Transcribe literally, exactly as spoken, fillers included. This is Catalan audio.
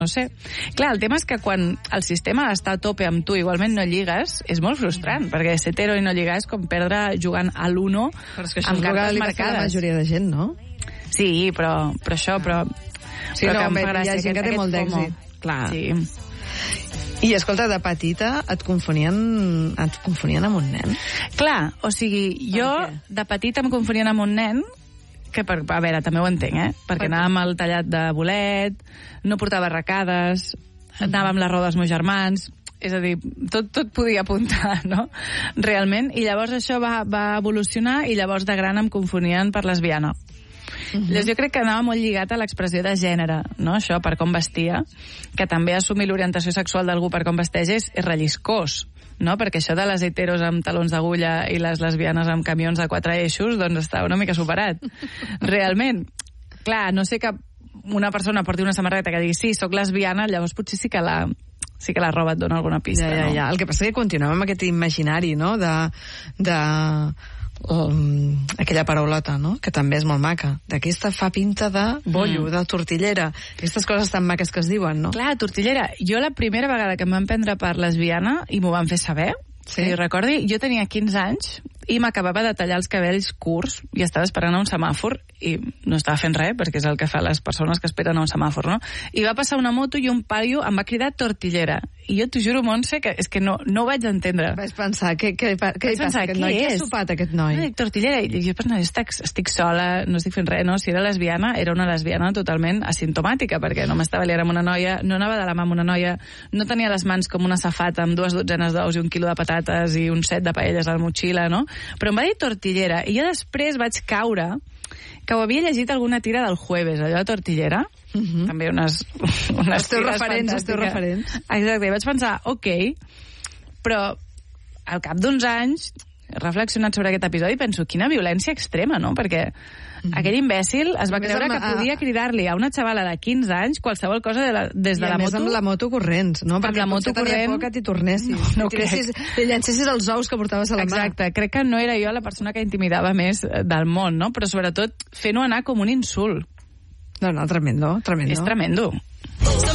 no sé. Clar, el tema és que quan el sistema està a tope amb tu, igualment no lligues, és molt frustrant, perquè ser hetero i no lligar és com perdre jugant a l'uno amb cartes marcades. La majoria de gent, no? Sí, però, però això, però... Sí, però no, que home, hi ha gent que té molt d'èxit. Clar. Sí. I, escolta, de petita et confonien, et confonien amb un nen? Clar, o sigui, jo de petita em confonien amb un nen, que, per, a veure, també ho entenc, eh? Perquè anava amb el tallat de bolet, no portava arracades, anava amb la roda dels meus germans, és a dir, tot, tot podia apuntar, no? Realment, i llavors això va, va evolucionar i llavors de gran em confonien per lesbiana. Uh -huh. Llavors jo crec que anava molt lligat a l'expressió de gènere, no? Això, per com vestia, que també assumir l'orientació sexual d'algú per com vesteix és, és relliscós, no? Perquè això de les heteros amb talons d'agulla i les lesbianes amb camions de quatre eixos, doncs està una mica superat. Realment, clar, no sé que una persona porti una samarreta que digui sí, soc lesbiana, llavors potser sí que la... sí que la roba et dona alguna pista, ja, ja, no? Ja. El que passa és que continuem amb aquest imaginari, no?, de... de... Um, aquella paraulota, no?, que també és molt maca. D'aquesta fa pinta de bollo, mm. de tortillera. Aquestes coses tan maques que es diuen, no? Clar, tortillera. Jo la primera vegada que em van prendre per lesbiana i m'ho van fer saber, sí. Si recordi, jo tenia quinze anys i m'acabava de tallar els cabells curts i estava esperant a un semàfor i no estava fent res, perquè és el que fan les persones que esperen a un semàfor, no? I va passar una moto i un paio em va cridar tortillera. I jo t'ho juro, Montse, que és que no, no ho vaig entendre. Vaig pensar, què, què, què vaig passa pensar, aquest noi? Què ha sopat aquest noi? No, dic, tortillera. I jo pensava, estic, estic sola, no estic fent res, no? Si era lesbiana, era una lesbiana totalment asimptomàtica, perquè no m'estava liant amb una noia, no anava de la mà amb una noia, no tenia les mans com una safata amb dues dotzenes d'ous i un quilo de patates i un set de paelles a la motxilla, no? Però em va dir tortillera, i jo després vaig caure que ho havia llegit alguna tira del Jueves, allò de tortillera, uh -huh. també unes, unes els teus referents, els teus referents. Exacte, i vaig pensar, ok, però al cap d'uns anys he reflexionat sobre aquest episodi i penso, quina violència extrema, no? Perquè mm. aquell imbècil es va més creure amb, que podia cridar-li a una xavala de quinze anys qualsevol cosa de la, des de I la moto. I a més amb la moto corrents, no? Perquè amb la moto corrent... por que t'hi tornessis. No, no tiressis, te llancessis els ous que portaves a la mà. Exacte, crec que no era jo la persona que intimidava més del món, no? Però sobretot fent-ho anar com un insult. No, no, tremendo, tremendo. És tremendo.